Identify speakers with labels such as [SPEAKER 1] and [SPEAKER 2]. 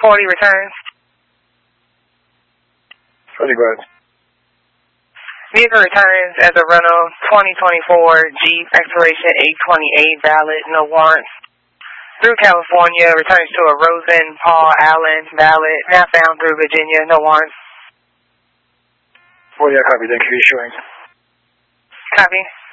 [SPEAKER 1] 40 returns.
[SPEAKER 2] 40 grand.
[SPEAKER 1] Vehicle returns as a rental 2024 Jeep, expiration 8/28, valid, no warrants. Through California, returns to a Rosen, Paul Allen, valid, now found through Virginia, no warrants.
[SPEAKER 2] 40, I copy. Thank you for issuing.
[SPEAKER 1] Copy.